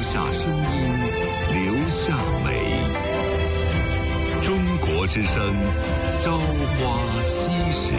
下声音，留下美。中国之声，朝花夕拾。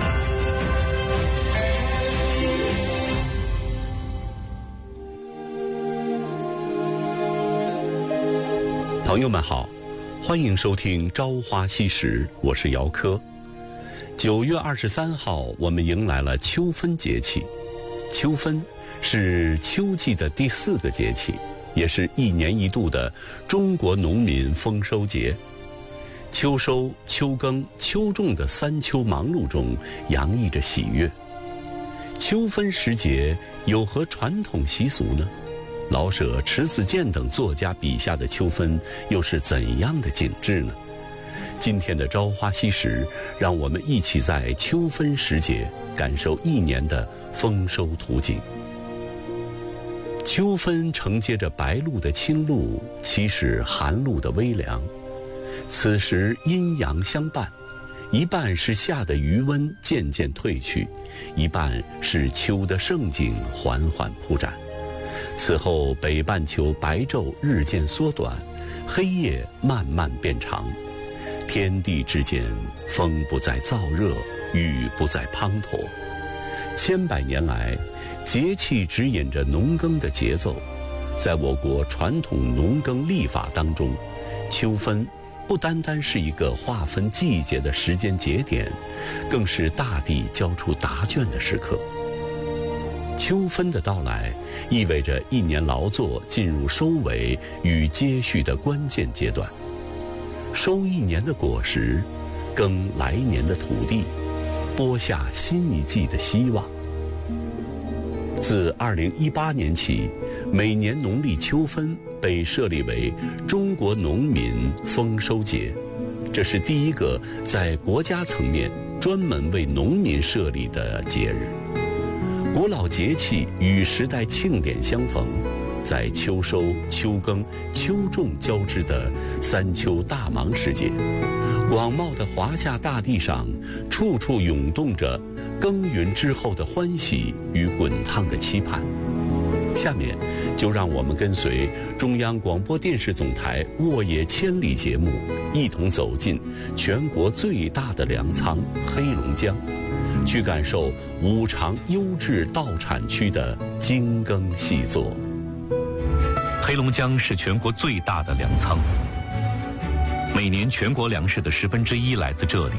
朋友们好，欢迎收听《朝花夕拾》，我是姚科。9月23号，我们迎来了秋分节气。秋分是秋季的第4个节气，也是1年1度的中国农民丰收节。秋收、秋耕、秋种的3秋忙碌中，洋溢着喜悦。秋分时节有何传统习俗呢？老舍、迟子建等作家笔下的秋分又是怎样的景致呢？今天的朝花夕拾，让我们一起在秋分时节感受1年的丰收图景。秋分承接着白露的清露，期使寒露的微凉。此时阴阳相伴，一半是夏的余温渐渐退去，一半是秋的盛景缓缓铺展。此后北半球白昼日渐缩短，黑夜慢慢变长，天地之间风不再燥热，雨不再滂沱。千百年来，节气指引着农耕的节奏。在我国传统农耕历法当中，秋分不单单是一个划分季节的时间节点，更是大地交出答卷的时刻。秋分的到来，意味着1年劳作进入收尾与接续的关键阶段。收1年的果实，耕来年的土地，播下新一季的希望。自2018年起，每年农历秋分被设立为中国农民丰收节，这是第一个在国家层面专门为农民设立的节日。古老节气与时代庆典相逢，在秋收、秋耕、秋种交织的3秋大忙时节，广袤的华夏大地上，处处涌动着耕耘之后的欢喜与滚烫的期盼。下面就让我们跟随中央广播电视总台《沃野千里》节目，一同走进全国最大的粮仓黑龙江，去感受五常优质稻产区的精耕细作。 黑龙江是全国最大的粮仓，每年全国粮食的1/10来自这里。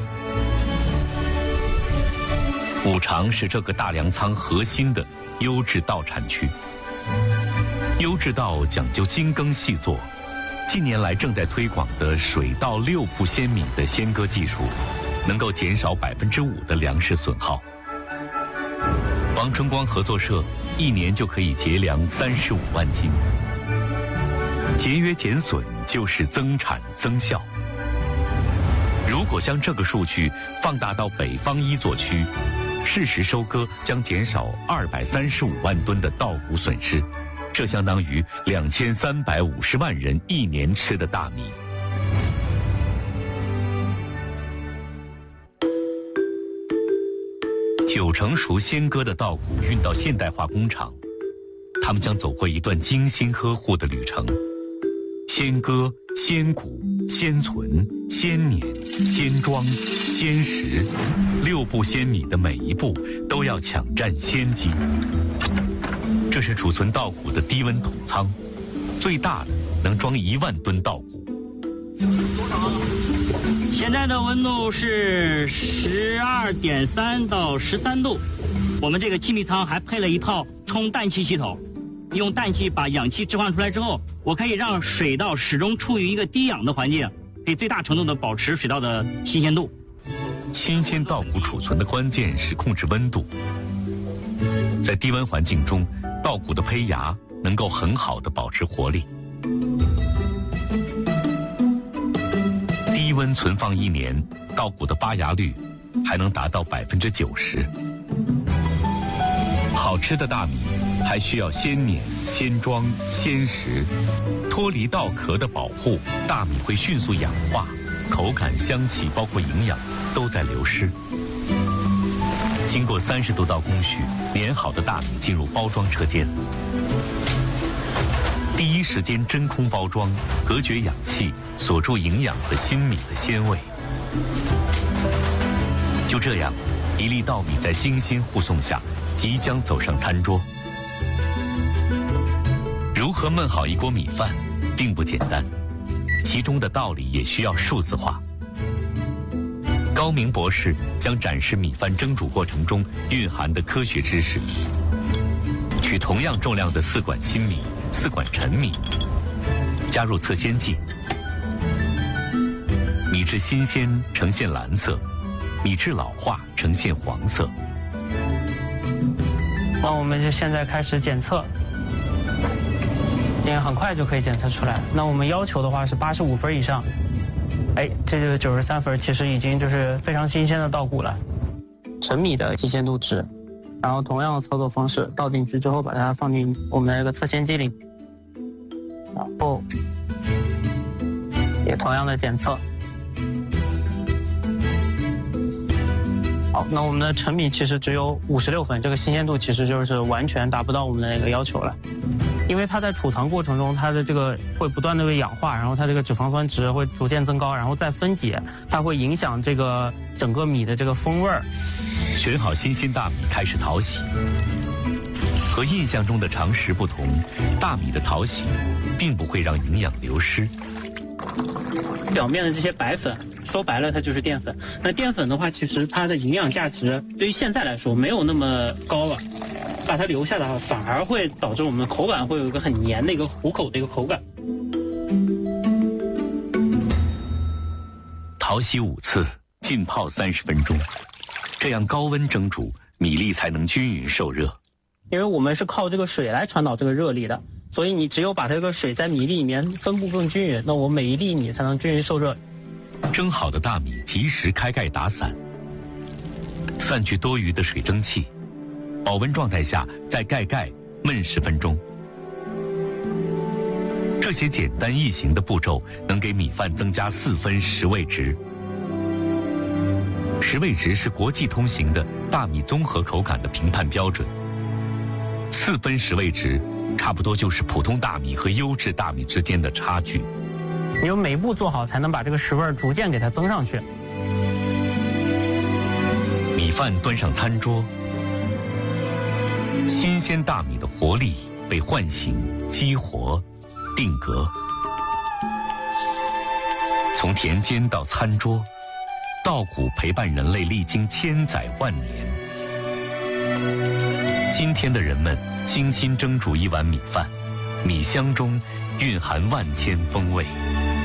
五常是这个大粮仓核心的优质稻产区。优质稻讲究精耕细作，近年来正在推广的水稻6步鲜米的鲜割技术，能够减少5%的粮食损耗。王春光合作社1年就可以节粮35万斤。节约减损就是增产增效。如果将这个数据放大到北方1作区，适时收割将减少235万吨的稻谷损失，这相当于2350万人1年吃的大米。9成熟鲜割的稻谷运到现代化工厂，他们将走过一段精心呵护的旅程。鲜割、鲜谷、鲜存、鲜碾、鲜装、鲜食，6步鲜米的每一步都要抢占先机。这是储存稻谷的低温桶仓，最大的能装1万吨稻谷。 现在的温度是12.3到13度。我们这个气密仓还配了一套充氮气系统，用氮气把氧气置换出来之后，我可以让水稻始终处于一个低氧的环境，可以最大程度的保持水稻的新鲜度。 新鲜稻谷储存的关键是控制温度。在低温环境中，稻谷的胚芽能够很好的保持活力。低温存放1年，稻谷的发芽率还能达到90%。好吃的大米还需要鲜碾、鲜装、鲜食，脱离稻壳的保护，大米会迅速氧化，口感、香气包括营养都在流失。经过30多道工序，碾好的大米进入包装车间。 第一时间真空包装，隔绝氧气，锁住营养和新米的鲜味。就这样，一粒稻米在精心护送下，即将走上餐桌。如何焖好一锅米饭，并不简单，其中的道理也需要数字化。高明博士将展示米饭蒸煮过程中蕴含的科学知识。取同样重量的4管新米、4管陈米，加入测鲜剂，米质新鲜呈现蓝色，米质老化呈现黄色。 那我们就现在开始检测，今天很快就可以检测出来。那我们要求的话是85分以上，这就是93分，其实已经就是非常新鲜的稻谷了。陈米的新鲜度值，然后同样的操作方式，倒进去之后把它放进我们的一个测鲜机里，然后也同样的检测。好，那我们的陈米其实只有56分，这个新鲜度其实就是完全达不到我们的那个要求了。因为它在储藏过程中，它的这个会不断的被氧化，然后它这个脂肪酸值会逐渐增高，然后再分解，它会影响这个整个米的这个风味儿。 选好新鲜大米开始淘洗。和印象中的常识不同，大米的淘洗并不会让营养流失。 表面的这些白粉，说白了它就是淀粉。那淀粉的话，其实它的营养价值对于现在来说没有那么高了。把它留下的话，反而会导致我们的口感会有一个很黏的一个糊口的一个口感。 淘洗5次，浸泡30分钟，这样高温蒸煮，米粒才能均匀受热。 因为我们是靠这个水来传导这个热力的，所以你只有把这个水在米粒里面分布更均匀，那我每一粒米才能均匀受热。 蒸好的大米及时开盖打散，散去多余的水蒸气。保温状态下再盖焖10分钟。这些简单易行的步骤能给米饭增加4分食味值。食味值是国际通行的大米综合口感的评判标准。4分食味值差不多就是普通大米和优质大米之间的差距。 你有每一步做好，才能把这个食味逐渐给它增上去。 米饭端上餐桌，新鲜大米的活力被唤醒、激活、定格。从田间到餐桌，稻谷陪伴人类历经千载万年。今天的人们精心蒸煮一碗米饭，米香中蕴含万千风味。